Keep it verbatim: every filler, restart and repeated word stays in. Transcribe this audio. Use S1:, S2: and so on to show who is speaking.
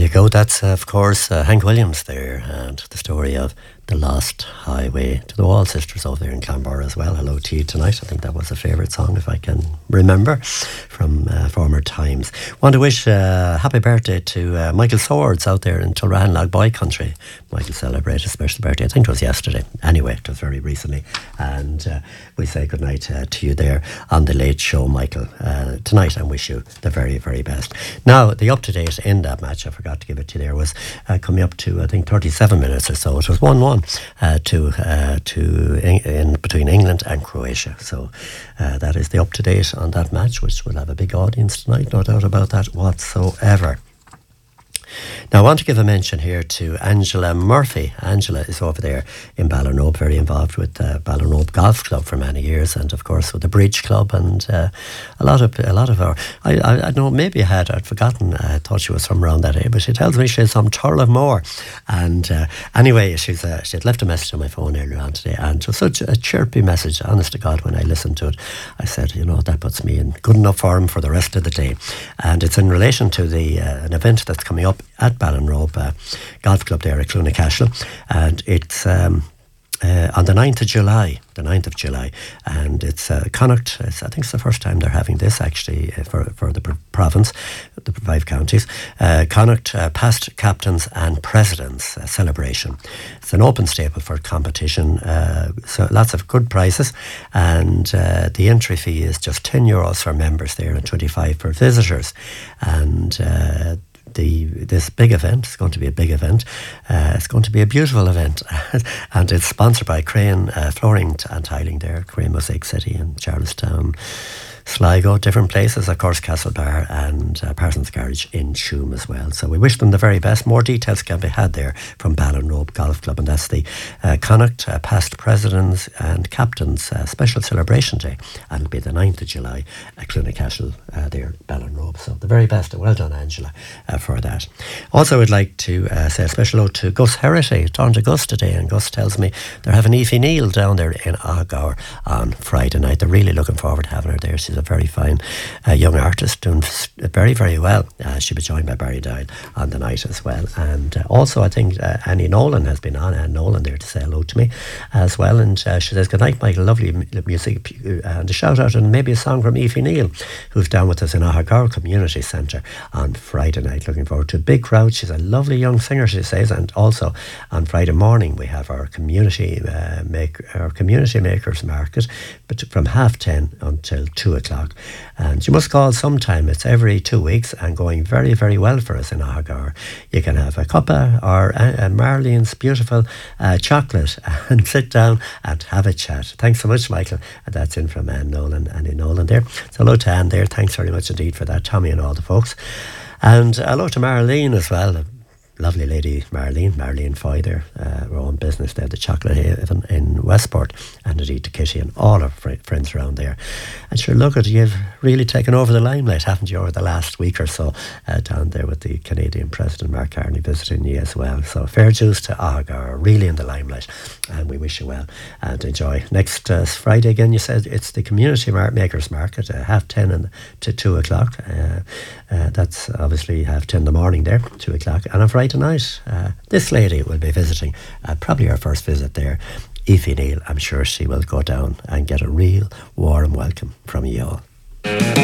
S1: you go. That's, uh, of course, uh, Hank Williams there, and the story of the Lost Highway, to the Wall Sisters over there in Clonborough as well. Hello to you tonight. I think that was a favourite song, if I can remember, from uh, former times. Want to wish uh, happy birthday to uh, Michael Swords out there in Tulranlag Boy Country. Michael celebrated a special birthday. I think it was yesterday. Anyway, it was very recently. And uh, we say good night uh, to you there on the Late Show, Michael, uh, tonight, and wish you the very, very best. Now, the up-to-date in that match, I forgot to give it to you there, was uh, coming up to, I think, thirty-seven minutes or so. It was one one. Uh, to uh, to in, in between England and Croatia. So uh, that is the up to date on that match, which will have a big audience tonight, no doubt about that whatsoever. Now, I want to give a mention here to Angela Murphy. Angela is over there in Ballinrobe, very involved with the Ballinrobe Golf Club for many years, and of course with the Bridge Club, and uh, a lot of a lot of our. I, I, I know maybe I had I'd forgotten. I thought she was from around that area, but she tells me she's from Turlough. And uh, anyway, she's uh, she had left a message on my phone earlier on today, and it was such a chirpy message. Honest to God, when I listened to it, I said, you know, that puts me in good enough form for the rest of the day. And it's in relation to the uh, an event that's coming up at Ballinrobe uh, Golf Club there at Clonacashel, and it's um, uh, on the ninth of July, the ninth of July, and it's uh, Connacht. It's, I think it's the first time they're having this actually uh, for for the province, the five counties. Uh, Connacht uh, past captains and presidents uh, celebration. It's an open staple for competition, uh, so lots of good prizes, and uh, the entry fee is just ten euros for members there and twenty-five for visitors, and. Uh, The, this big event, it's going to be a big event, uh, it's going to be a beautiful event, and it's sponsored by Crane uh, Flooring and Tiling there, Crane Mosaic City and Charlestown, Sligo, different places, of course, Castlebar and uh, Parsons Garage in Tuam as well. So we wish them the very best. More details can be had there from Ballinrobe Golf Club, and that's the uh, Connacht uh, past presidents and captains uh, special celebration day, and it'll be the ninth of July at Clonacashel uh, there at Ballinrobe. So the very best, and well done, Angela, uh, for that. Also, I would like to uh, say a special hello to Gus Herity. It's on to Gus today, and Gus tells me they're having Aoife Neal down there in Aghar on Friday night. They're really looking forward to having her there. She's a very fine uh, young artist, doing very, very well. Uh, she'll be joined by Barry Doyle on the night as well. And uh, also, I think uh, Annie Nolan has been on, Anne Nolan there to say hello to me as well. And uh, she says, good night, Michael, lovely music. And a shout out and maybe a song from Aoife Neal, who's down with us in Aghar Community Centre on Friday night. Looking forward to a big crowd. She's a lovely young singer, she says. And also on Friday morning, we have our community uh, make our community makers market, but from half ten until two o'clock. And you must call sometime. It's every two weeks and going very, very well for us in Aghar. You can have a cuppa or a, a Marlene's beautiful uh, chocolate and sit down and have a chat. Thanks so much, Michael. And that's in from Anne Nolan, Annie Nolan there. So hello to Anne there. Thanks very much indeed for that, Tommy and all the folks. And hello to Marlene as well. Lovely lady Marlene, Marlene Foy there, uh, her own business there, the Chocolate Haven in Westport, and indeed to Kitty and all her fr- friends around there. And sure, look at, you've really taken over the limelight, haven't you, over the last week or so, uh, down there with the Canadian President Mark Carney visiting you as well. So fair dues to Aghar, really in the limelight, and we wish you well and enjoy. Next uh, Friday again, you said it's the Community Mar- Makers Market, uh, half ten and to two o'clock. Uh, uh, that's obviously half ten in the morning there, two o'clock. And on Friday tonight, uh, this lady will be visiting, uh, probably her first visit there, Aoife Neal. I'm sure she will go down and get a real warm welcome from you all.